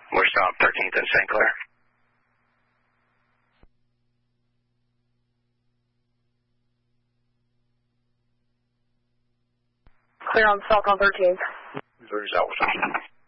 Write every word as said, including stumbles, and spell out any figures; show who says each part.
Speaker 1: We're still on thirteenth and Saint Clair.
Speaker 2: Clear on south on thirteenth.
Speaker 1: Missouri's out.